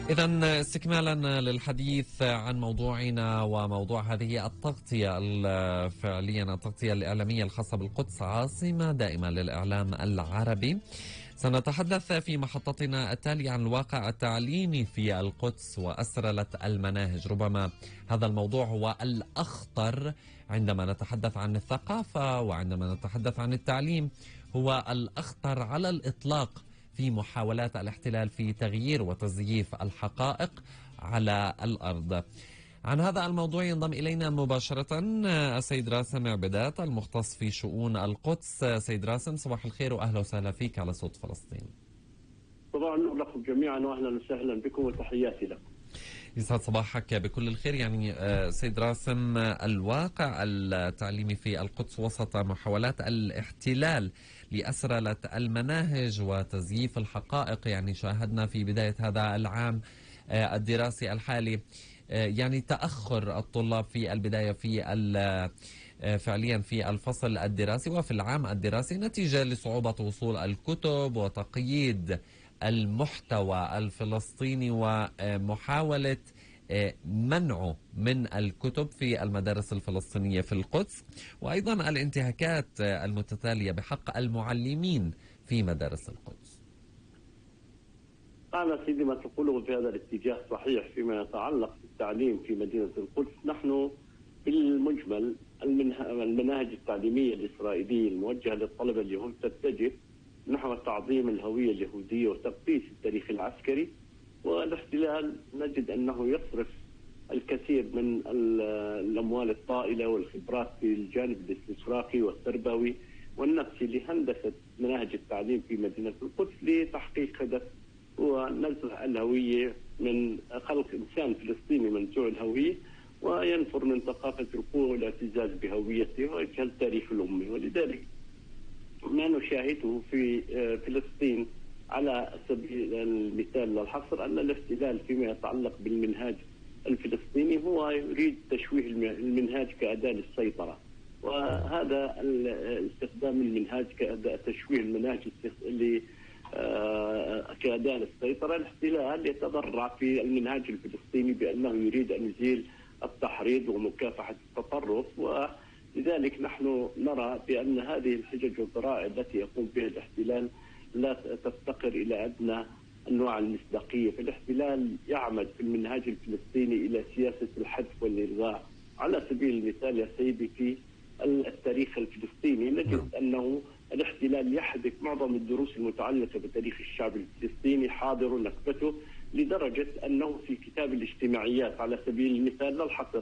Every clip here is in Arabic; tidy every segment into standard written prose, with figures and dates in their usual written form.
إذا استكمالا للحديث عن موضوعنا وموضوع هذه التغطية فعليا التغطية الإعلامية الخاصة بالقدس عاصمة دائما للإعلام العربي، سنتحدث في محطتنا التالية عن الواقع التعليمي في القدس وأسرلة المناهج. ربما هذا الموضوع هو الأخطر عندما نتحدث عن الثقافة، وعندما نتحدث عن التعليم هو الأخطر على الإطلاق في محاولات الاحتلال في تغيير وتزييف الحقائق على الأرض. عن هذا الموضوع ينضم إلينا مباشرة السيد راسم عبيدات المختص في شؤون القدس. سيد راسم، صباح الخير وأهلا وسهلا فيك على صوت فلسطين. صباح النور لكم جميعا وأهلا وسهلا بكم وتحياتي لكم. يسعد صباحك بكل الخير. يعني سيد راسم، الواقع التعليمي في القدس وسط محاولات الاحتلال لأسرلة المناهج وتزييف الحقائق، يعني شاهدنا في بداية هذا العام الدراسي الحالي يعني تأخر الطلاب في البداية في فعليا في الفصل الدراسي وفي العام الدراسي نتيجة لصعوبة وصول الكتب وتقييد المحتوى الفلسطيني ومحاولة منعه من الكتب في المدارس الفلسطينية في القدس، وأيضا الانتهاكات المتتالية بحق المعلمين في مدارس القدس. أنا سيدي ما تقوله في هذا الاتجاه صحيح فيما يتعلق بالتعليم في مدينة القدس. نحن بالمجمل المناهج التعليمية الإسرائيلية الموجهة للطلبة اليهود تتجه نحو تعظيم الهوية اليهودية وتقديس التاريخ العسكري، والاحتلال نجد أنه يصرف الكثير من الأموال الطائلة والخبرات في الجانب الاستشراقي والتربوي والنفسي لهندسة مناهج التعليم في مدينة القدس لتحقيق هدف ونزع الهوية من خلق إنسان فلسطيني منزوع الهوية وينفر من ثقافة القوة والاعتزاز بهويته ويجهل التاريخ الأمي. ولذلك ما نشاهده في فلسطين على سبيل المثال للحصر أن الاحتلال فيما يتعلق بالمنهاج الفلسطيني هو يريد تشويه المنهاج كأداة للسيطرة، وهذا استخدام المنهاج كأداة تشويه المناهج كأداة للسيطرة. الاحتلال يتضرع في المنهاج الفلسطيني بأنه يريد أن يزيل التحريض ومكافحة التطرف، ولذلك نحن نرى بأن هذه الحجج والذرائع التي يقوم بها الاحتلال لا تفتقر إلى أدنى أنواع المصداقية. فالاحتلال يعمد في المنهاج الفلسطيني إلى سياسة الحذف والإلغاء. على سبيل المثال يا سيدي في التاريخ الفلسطيني نجد أنه الاحتلال يحذف معظم الدروس المتعلقة بتاريخ الشعب الفلسطيني حاضر نكبته، لدرجة أنه في كتاب الاجتماعيات على سبيل المثال لا الحصر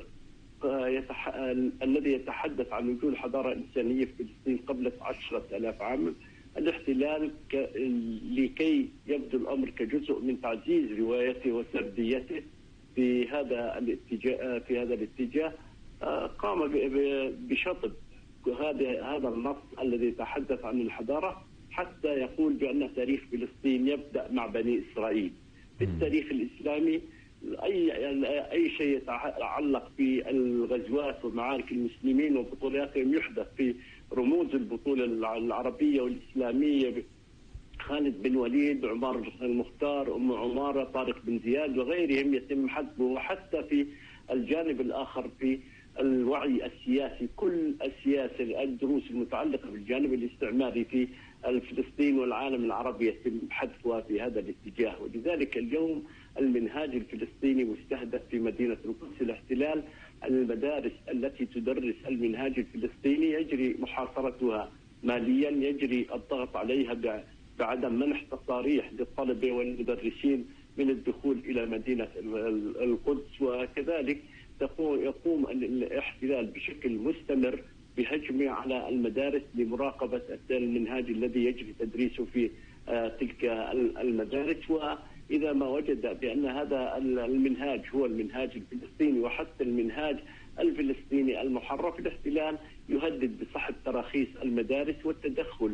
الذي يتحدث عن وجود حضارة إنسانية في فلسطين قبل 10,000 عام، الاحتلال لكي يبدو الأمر كجزء من تعزيز روايته وسرديته في هذا الاتجاه قام بشطب هذا النص الذي يتحدث عن الحضارة حتى يقول بأن تاريخ فلسطين يبدأ مع بني إسرائيل. في التاريخ الإسلامي أي شيء يتعلق بالغزوات ومعارك المسلمين وبطولاتهم يحدث في رموز البطولة العربية والإسلامية، خالد بن وليد، عمر المختار، أم عمارة، طارق بن زياد وغيرهم يتم حذفه. وحتى في الجانب الآخر في الوعي السياسي كل السياسة الدروس المتعلقة بالجانب الاستعماري في فلسطين والعالم العربي يتم حذفها في هذا الاتجاه. ولذلك اليوم المنهاج الفلسطيني مستهدف في مدينة القدس. الاحتلال المدارس التي تدرس المنهاج الفلسطيني يجري محاصرتها ماليا، يجري الضغط عليها بعدم منح تصاريح للطلبة والمدرسين من الدخول إلى مدينة القدس، وكذلك يقوم الاحتلال بشكل مستمر بهجمه على المدارس لمراقبة المنهاج الذي يجري تدريسه في تلك المدارس. وإذا ما وجد بأن هذا المنهاج هو المنهاج الفلسطيني وحتى المنهاج الفلسطيني المحرف، الاحتلال يهدد بسحب تراخيص المدارس والتدخل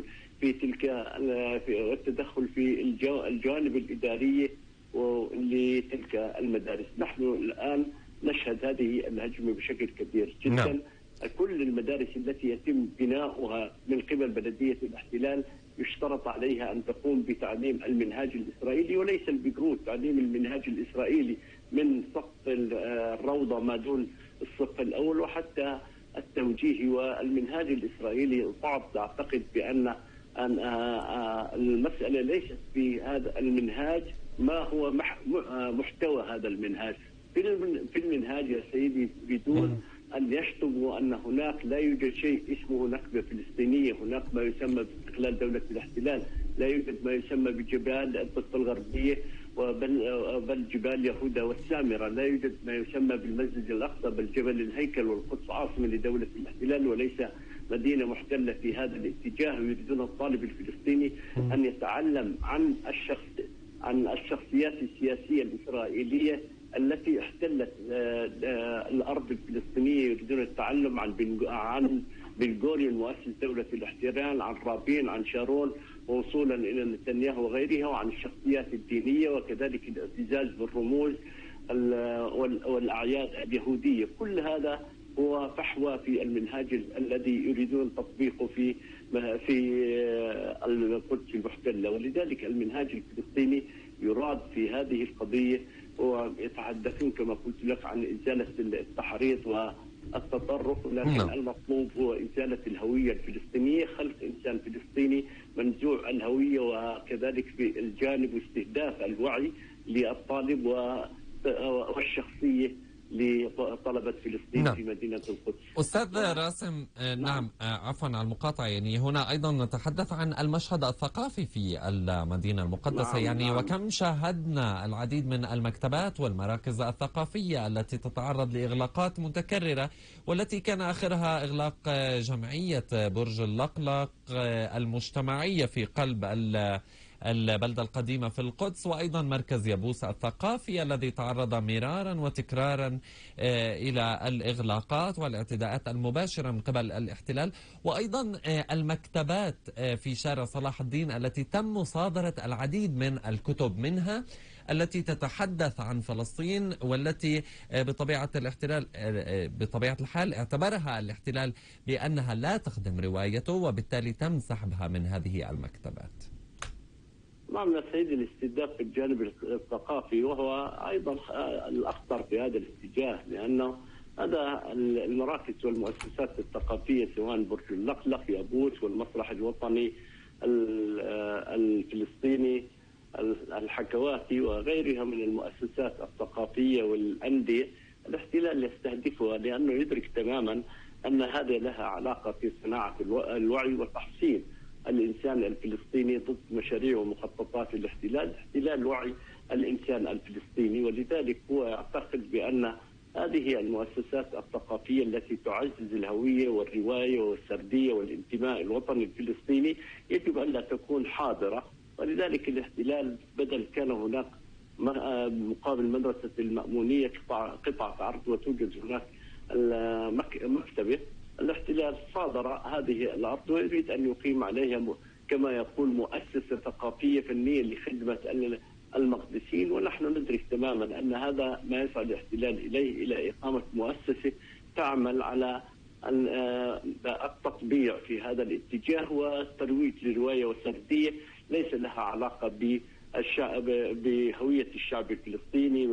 في الجوانب الإدارية لتلك المدارس. نحن الآن نشهد هذه الهجمة بشكل كبير جدا. كل المدارس التي يتم بناؤها من قبل بلدية الاحتلال يشترط عليها أن تقوم بتعليم المنهاج الإسرائيلي وليس البكروت، تعليم المنهاج الإسرائيلي من سقف الروضة ما دون الصف الأول وحتى التوجيه. والمنهاج الإسرائيلي صعب تعتقد بأن المسألة ليست في هذا المنهاج ما هو محتوى هذا المنهاج. في المنهاج يا سيدي بدون أن يشطبوا أن هناك لا يوجد شيء اسمه نكبة فلسطينية، هناك ما يسمى باستقلال دولة الاحتلال، لا يوجد ما يسمى بجبال الضفة الغربية بل جبال يهودا والسامرة، لا يوجد ما يسمى بالمسجد الأقصى بل جبل الهيكل، والقدس عاصمة لدولة الاحتلال وليس مدينة محتلة في هذا الاتجاه. يريدون الطالب الفلسطيني أن يتعلم عن الشخصيات السياسية الإسرائيلية التي احتلت الأرض الفلسطينية، يريدون التعلم عن بن غوريون مؤسس دولة الاحتلال، عن رابين، عن شارون، ووصولا إلى نتنياهو وغيرها، وعن الشخصيات الدينية وكذلك الاعتزاز بالرموز والأعياد اليهودية. كل هذا هو فحوى في المنهاج الذي يريدون تطبيقه في القدس المحتلة. ولذلك المنهاج الفلسطيني يراد في هذه القضية، ويتحدثون كما قلت لك عن إزالة التحريض والتطرف، لكن المطلوب هو إزالة الهوية الفلسطينية، خلق إنسان فلسطيني منزوع الهوية، وكذلك في الجانب واستهداف الوعي للطالب والشخصية لطلبة فلسطين في مدينة القدس. أستاذ راسم، نعم عفوا على المقاطعة، يعني هنا أيضا نتحدث عن المشهد الثقافي في المدينة المقدسة. يعني وكم شاهدنا العديد من المكتبات والمراكز الثقافية التي تتعرض لإغلاقات متكررة، والتي كان آخرها إغلاق جمعية برج اللقلق المجتمعية في قلب البلدة القديمة في القدس، وأيضا مركز يبوس الثقافي الذي تعرض مرارا وتكرارا إلى الإغلاقات والاعتداءات المباشرة من قبل الاحتلال، وأيضا المكتبات في شارع صلاح الدين التي تم مصادرة العديد من الكتب منها التي تتحدث عن فلسطين، والتي بطبيعة الحال اعتبرها الاحتلال بأنها لا تخدم روايته، وبالتالي تم سحبها من هذه المكتبات. نعم يا سيدي، الاستهداف في الجانب الثقافي وهو أيضا الأخطر في هذا الاتجاه، لأنه هذا المراكز والمؤسسات الثقافية سواء برج اللقلق، يابوس، والمسرح الوطني الفلسطيني، الحكواتي وغيرها من المؤسسات الثقافية والأندية، الاحتلال يستهدفها لأنه يدرك تماما أن هذا لها علاقة في صناعة الوعي وتحصين الإنسان الفلسطيني ضد مشاريع ومخططات الاحتلال، احتلال وعي الإنسان الفلسطيني. ولذلك هو يعتقد بأن هذه المؤسسات الثقافية التي تعزز الهوية والرواية والسردية والانتماء الوطني الفلسطيني يجب أن لا تكون حاضرة. ولذلك الاحتلال بدل كان هناك مقابل مدرسة المأمونية قطعة أرض وتوجد هناك مكتبة، الاحتلال صادر هذه الأرض ويريد أن يقيم عليها كما يقول مؤسسة ثقافية فنية لخدمة المقدسين. ونحن ندرك تماما أن هذا ما يسعى الاحتلال إليه، إلى إقامة مؤسسة تعمل على التطبيع في هذا الاتجاه والترويج لرواية وسردية ليس لها علاقة بهوية الشعب الفلسطيني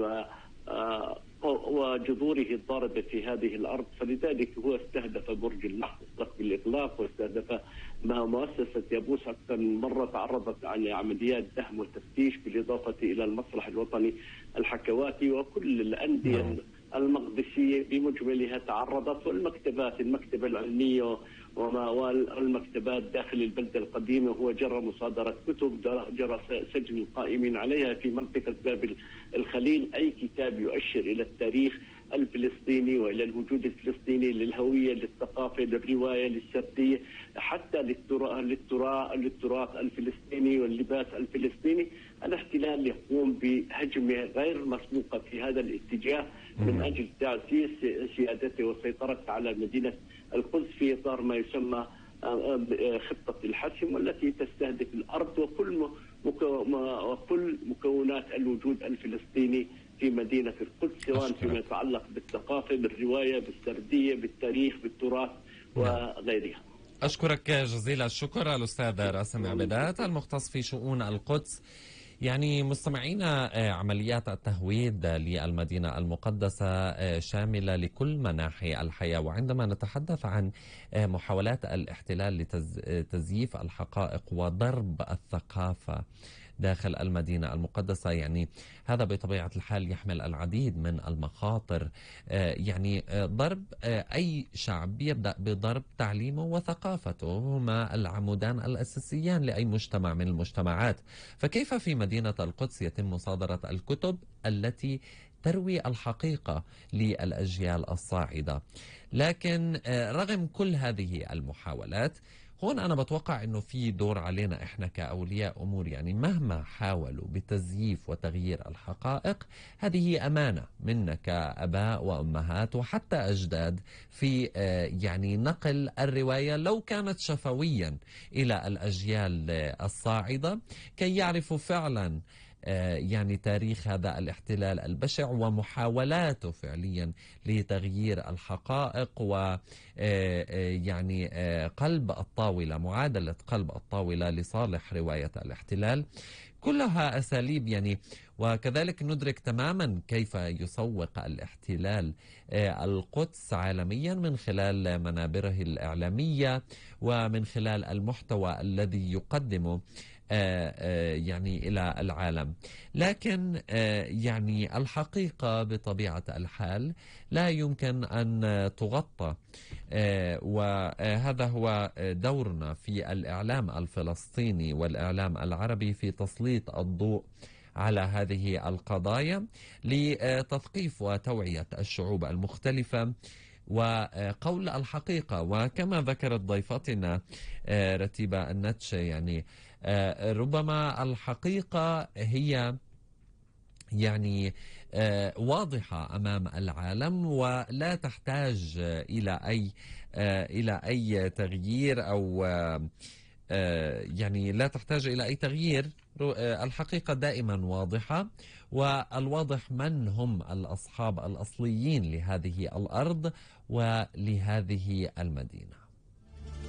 وجذوره الضاربة في هذه الأرض. فلذلك هو استهدف برج اللقلق بالإغلاق، واستهدف مؤسسة يابوس أكثر من مرة، تعرضت لعمليات دهم وتفتيش، بالإضافة إلى المسرح الوطني الحكواتي وكل الأندية المقدسية بمجملها تعرضت، والمكتبات، المكتبة العلمية والمكتبات داخل البلدة القديمة هو جرى مصادرة كتب، جرى سجن القائمين عليها في منطقة باب الخليل. أي كتاب يؤشر إلى التاريخ الفلسطيني وإلى الوجود الفلسطيني، للهوية، للثقافة، للرواية، للسردية، حتى للتراث الفلسطيني واللباس الفلسطيني. الاحتلال يقوم بهجمة غير مسبوقة في هذا الاتجاه من أجل تعزيز سيادته وسيطرته على مدينة القدس في إطار ما يسمى خطة الحسم، والتي تستهدف الأرض وكل مكونات الوجود الفلسطيني في مدينة القدس، سواء فيما يتعلق بالثقافة، بالرواية، بالسردية، بالتاريخ، بالتراث وغيرها. أشكرك جزيل الشكر الأستاذ راسم عبيدات المختص في شؤون القدس. يعني مستمعينا، عمليات التهويد للمدينة المقدسة شاملة لكل مناحي الحياة، وعندما نتحدث عن محاولات الاحتلال لتزييف الحقائق وضرب الثقافة داخل المدينة المقدسة، يعني هذا بطبيعة الحال يحمل العديد من المخاطر. يعني ضرب أي شعب يبدأ بضرب تعليمه وثقافته، هما العمودان الأساسيان لأي مجتمع من المجتمعات. فكيف في مدينة القدس يتم مصادرة الكتب التي تروي الحقيقة للأجيال الصاعدة؟ لكن رغم كل هذه المحاولات، هون أنا بتوقع أنه في دور علينا إحنا كأولياء أمور. يعني مهما حاولوا بتزييف وتغيير الحقائق، هذه أمانة منا كأباء وأمهات وحتى أجداد في يعني نقل الرواية لو كانت شفويا إلى الأجيال الصاعدة، كي يعرفوا فعلا يعني تاريخ هذا الاحتلال البشع ومحاولاته فعليا لتغيير الحقائق و يعني قلب الطاولة، معادلة قلب الطاولة لصالح رواية الاحتلال. كلها أساليب يعني. وكذلك ندرك تماما كيف يسوق الاحتلال القدس عالميا من خلال منابره الإعلامية ومن خلال المحتوى الذي يقدمه يعني إلى العالم. لكن يعني الحقيقة بطبيعة الحال لا يمكن أن تغطى، وهذا هو دورنا في الإعلام الفلسطيني والإعلام العربي في تسليط الضوء على هذه القضايا لتثقيف وتوعية الشعوب المختلفة وقول الحقيقة. وكما ذكرت ضيفتنا رتيبة النتش، يعني ربما الحقيقة هي يعني واضحة أمام العالم ولا تحتاج إلى أي تغيير، أو يعني لا تحتاج إلى أي تغيير. الحقيقة دائما واضحة، والواضح من هم الأصحاب الأصليين لهذه الأرض ولهذه المدينة.